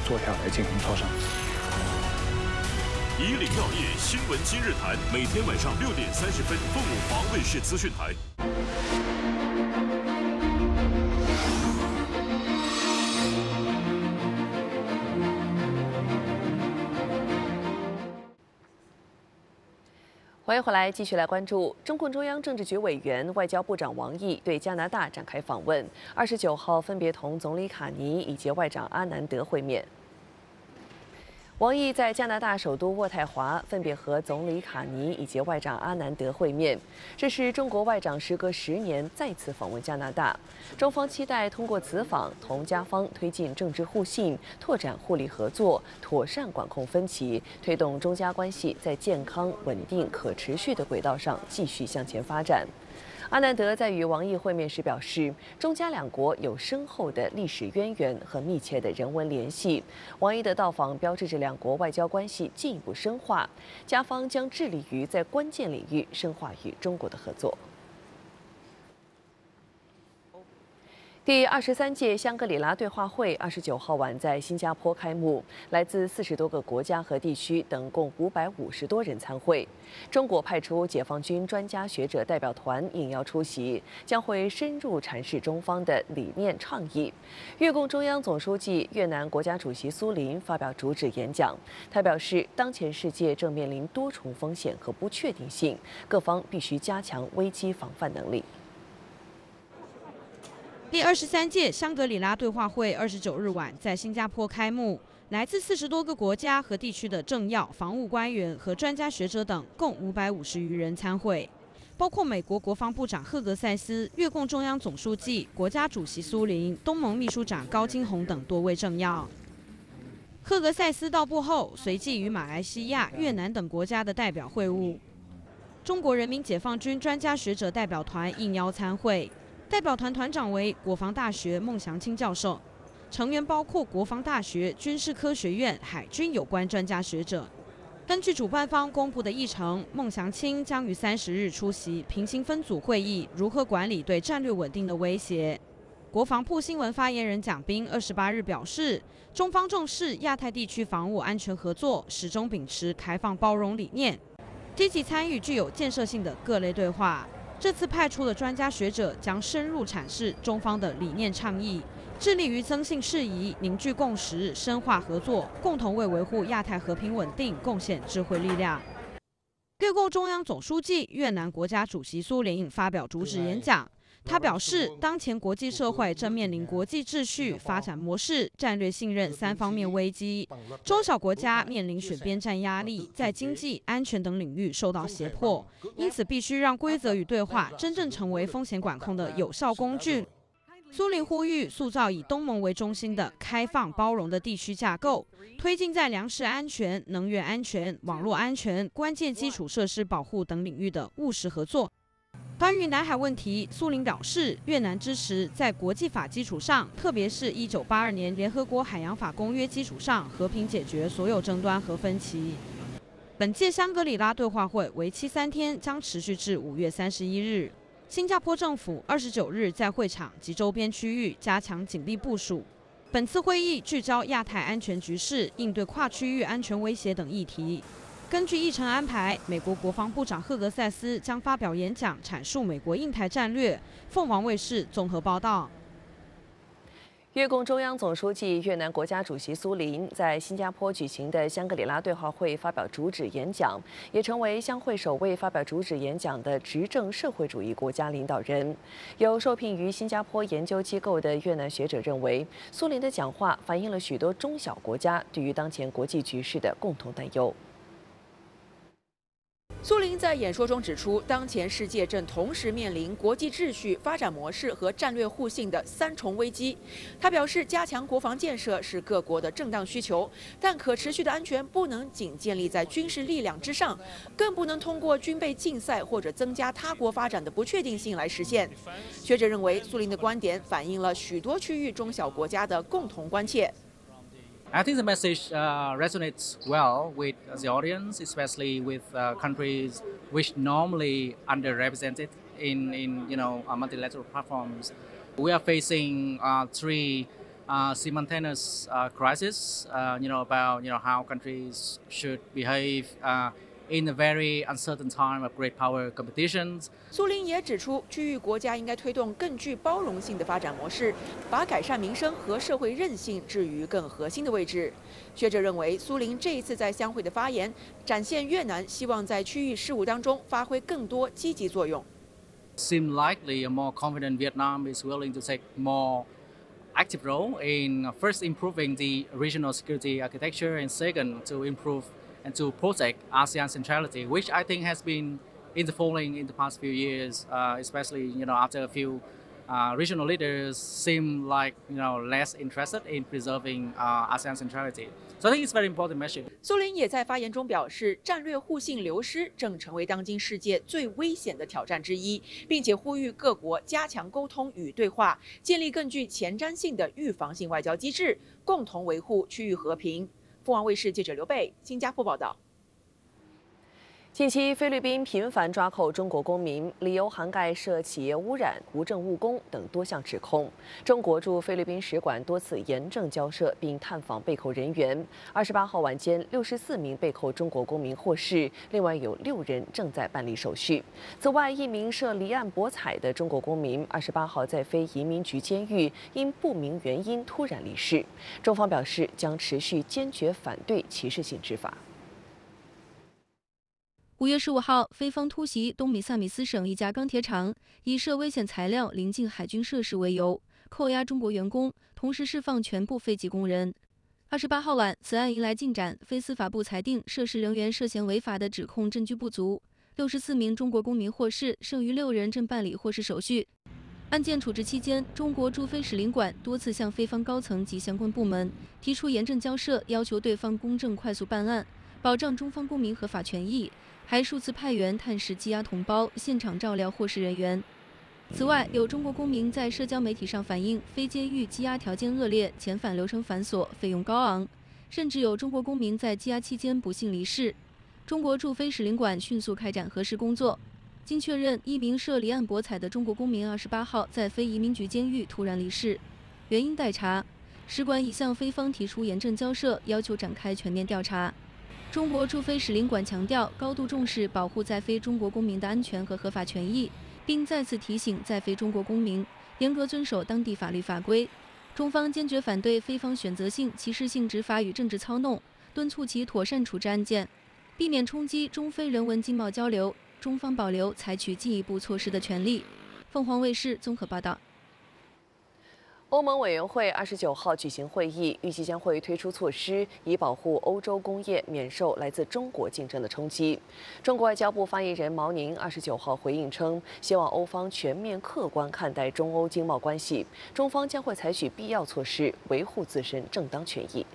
坐下来进行磋商。 以岭药业新闻今日谈，每天晚上6点30分，凤舞华卫视资讯台。 欢迎回来，继续来关注中共中央政治局委员、外交部长王毅对加拿大展开访问。29号分别同总理卡尼以及外长阿南德会面。王毅在加拿大首都渥太华分别和总理卡尼以及外长阿南德会面，这是中国外长时隔10年再次访问加拿大。中方期待通过此访，同加方推进政治互信，拓展互利合作，妥善管控分歧，推动中加关系在健康、稳定、可持续的轨道上继续向前发展。阿南德在与王毅会面时表示，中加两国有深厚的历史渊源和密切的人文联系。王毅的到访标志着两国外交关系进一步深化，加方将致力于在关键领域深化与中国的合作。第23届香格里拉对话会29号晚在新加坡开幕，来自40多个国家和地区等共550多人参会。中国派出解放军专家学者代表团应邀出席，将会深入阐释中方的理念倡议。越共中央总书记、越南国家主席苏林发表主旨演讲，他表示，当前世界正面临多重风险和不确定性，各方必须加强危机防范能力。 第23届香格里拉对话会29日晚在新加坡开幕，来自40多个国家和地区的政要、防务官员和专家学者等共550余人参会，包括美国国防部长赫格塞斯、越共中央总书记、国家主席苏林、东盟秘书长高金洪等多位政要。赫格塞斯到埗后，随即与马来西亚、越南等国家的代表会晤。中国人民解放军专家学者代表团应邀参会。代表团团长为国防大学孟祥青教授，成员包括国防大学、军事科学院、海军有关专家学者。根据主办方公布的议程，孟祥青将于30日出席平行分组会议，如何管理对战略稳定的威胁。国防部新闻发言人蒋斌28日表示，中方重视亚太地区防务安全合作，始终秉持开放包容理念，积极参与具有建设性的各类对话。这次派出的专家学者将深入阐释中方的理念倡议，致力于增信事宜、凝聚共识、深化合作，共同为维护亚太和平稳定贡献智慧力量。越共中央总书记、越南国家主席苏林发表主旨演讲。他表示，当前国际社会正面临国际秩序、发展模式、战略信任3方面危机，中小国家面临选边站压力，在经济、安全等领域受到胁迫，因此必须让规则与对话真正成为风险管控的有效工具。苏林呼吁塑造以东盟为中心的开放包容的地区架构，推进在粮食安全、能源安全、网络安全、关键基础设施保护等领域的务实合作。关于南海问题，苏林表示，越南支持在国际法基础上，特别是1982年联合国海洋法公约基础上，和平解决所有争端和分歧。本届香格里拉对话会为期3天，将持续至5月31日。新加坡政府29日在会场及周边区域加强警力部署。本次会议聚焦亚太安全局势、应对跨区域安全威胁等议题。根据议程安排，美国国防部长赫格塞斯将发表演讲，阐述美国印太战略。凤凰卫视综合报道。 越共中央总书记、越南国家主席苏林在新加坡举行的香格里拉对话会发表主旨演讲，也成为香会首位发表主旨演讲的执政社会主义国家领导人。有受聘于新加坡研究机构的越南学者认为，苏林的讲话反映了许多中小国家对于当前国际局势的共同担忧。 苏林在演说中指出，当前世界正同时面临国际秩序、发展模式和战略互信的3重危机。他表示，加强国防建设是各国的正当需求，但可持续的安全不能仅建立在军事力量之上，更不能通过军备竞赛或者增加他国发展的不确定性来实现。学者认为，苏林的观点反映了许多区域中小国家的共同关切。 I think the message resonates well with the audience, especially with countries which normally underrepresented in multilateral platforms. We are facing 3 simultaneous crisis, about how countries should behave in a very uncertain time of great power competitions. 苏林也指出，区域国家应该推动更具包容性的发展模式，把改善民生和社会韧性置于更核心的位置。学者认为，苏林这一次在相会的发言，展现越南希望在区域事务当中发挥更多积极作用。 Seem likely a more confident Vietnam is willing to take more active role in first improving the regional security architecture and second to improve and to protect ASEAN centrality, which I think has been in the falling in the past few years, especially after a few regional leaders seem like less interested in preserving ASEAN centrality. So I think it's a very important message. 苏林也在发言中表示，战略互信流失正成为当今世界最危险的挑战之一，并且呼吁各国加强沟通与对话，建立更具前瞻性的预防性外交机制，共同维护区域和平。凤凰卫视记者刘贝，新加坡报道。 近期，菲律宾频繁抓扣中国公民，理由涵盖涉企业污染、无证务工等多项指控。中国驻菲律宾使馆多次严正交涉，并探访被扣人员。28号晚间，64名被扣中国公民获释，另外有6人正在办理手续。此外，一名涉离岸博彩的中国公民28号在非移民局监狱因不明原因突然离世。中方表示将持续坚决反对歧视性执法。 5月15号，菲方突袭东米萨米斯省一家钢铁厂，以涉危险材料临近海军设施为由，扣押中国员工，同时释放全部非籍工人。28号晚，此案迎来进展，非司法部裁定涉事人员涉嫌违法的指控证据不足，64名中国公民获释，剩余6人正办理获释手续。案件处置期间，中国驻菲使领馆多次向菲方高层及相关部门提出严正交涉，要求对方公正快速办案，保障中方公民合法权益。还数次派员探视羁押同胞，现场照料获释人员。此外，有中国公民在社交媒体上反映，非监狱羁押条件恶劣，遣返流程繁琐，费用高昂，甚至有中国公民在羁押期间不幸离世。中国驻菲使领馆迅速开展核实工作，经确认，一名涉离岸博彩的中国公民28号在非移民局监狱突然离世，原因待查。使馆已向菲方提出严正交涉，要求展开全面调查。中国驻菲使领馆强调，高度重视保护在菲中国公民的安全和合法权益，并再次提醒在菲中国公民严格遵守当地法律法规。中方坚决反对菲方选择性、歧视性执法与政治操弄，敦促其妥善处置案件，避免冲击中菲人文经贸交流。中方保留采取进一步措施的权利。凤凰卫视综合报道。 欧盟委员会29号举行会议，预计将会推出措施，以保护欧洲工业免受来自中国竞争的冲击。中国外交部发言人毛宁29号回应称，希望欧方全面客观看待中欧经贸关系，中方将会采取必要措施，维护自身正当权益。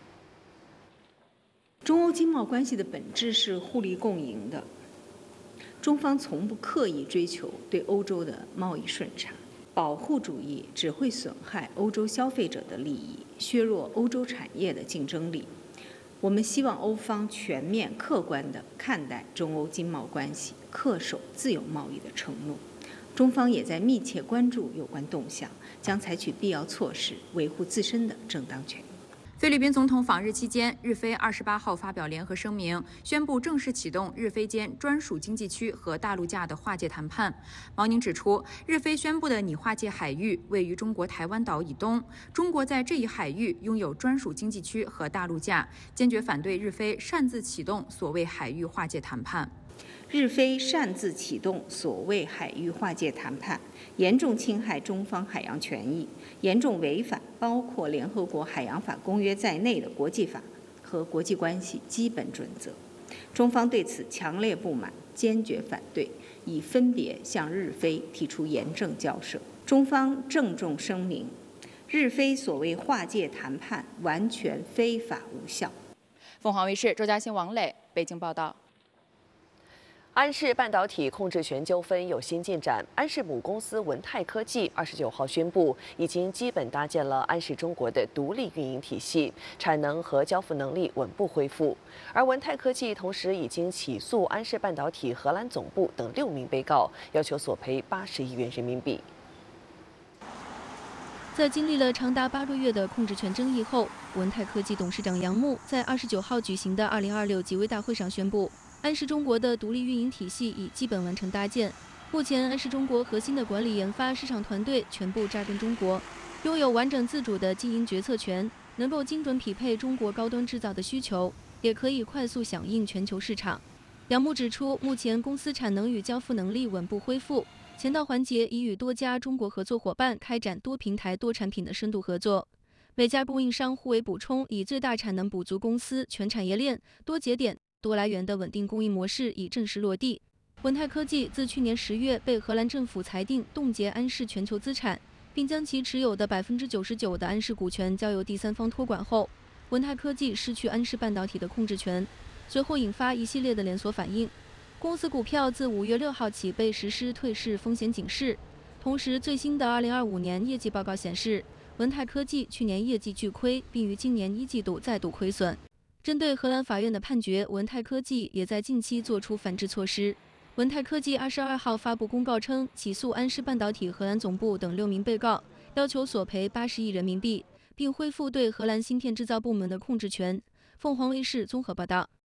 中欧经贸关系的本质是互利共赢的，中方从不刻意追求对欧洲的贸易顺差。保护主义只会损害欧洲消费者的利益，削弱欧洲产业的竞争力。我们希望欧方全面客观地看待中欧经贸关系，恪守自由贸易的承诺。中方也在密切关注有关动向，将采取必要措施，维护自身的正当权益。 菲律宾总统访日期间，日菲28号发表联合声明，宣布正式启动日菲间专属经济区和大陆架的划界谈判。毛宁指出，日菲宣布的拟划界海域位于中国台湾岛以东，中国在这一海域拥有专属经济区和大陆架，坚决反对日菲擅自启动所谓海域划界谈判。 日菲擅自启动所谓海域划界谈判，严重侵害中方海洋权益，严重违反包括联合国海洋法公约在内的国际法和国际关系基本准则。中方对此强烈不满，坚决反对，已分别向日菲提出严正交涉。中方郑重声明，日菲所谓划界谈判完全非法无效。 凤凰卫视周嘉欣、王磊北京报道。 安氏半导体控制权纠纷有新进展。安氏母公司文泰科技29号宣布，已经基本搭建了安氏中国的独立运营体系，产能和交付能力稳步恢复。而文泰科技同时已经起诉安氏半导体荷兰总部等6名被告，要求索赔80亿元人民币。 在经历了长达8个月的控制权争议后，文泰科技董事长杨牧在29号举行的2026集微大会上宣布，安视中国的独立运营体系已基本完成搭建。目前，安视中国核心的管理、研发、市场团队全部扎根中国，拥有完整自主的经营决策权，能够精准匹配中国高端制造的需求，也可以快速响应全球市场。杨牧指出，目前公司产能与交付能力稳步恢复。前道环节已与多家中国合作伙伴开展多平台多产品的深度合作，每家供应商互为补充，以最大产能补足公司全产业链、多节点、多来源的稳定供应模式已正式落地。文泰科技自去年10月被荷兰政府裁定冻结安视全球资产，并将其持有的99%的安视股权交由第三方托管后，文泰科技失去安视半导体的控制权，随后引发一系列的连锁反应。公司股票自5月6号起被实施退市风险警示。同时，最新的2025年业绩报告显示，文泰科技去年业绩巨亏，并于今年1季度再度亏损。针对荷兰法院的判决，文泰科技也在近期做出反制措施。文泰科技22号发布公告称，起诉安视半导体荷兰总部等6名被告，要求索赔80亿人民币，并恢复对荷兰芯片制造部门的控制权。凤凰卫视综合报道。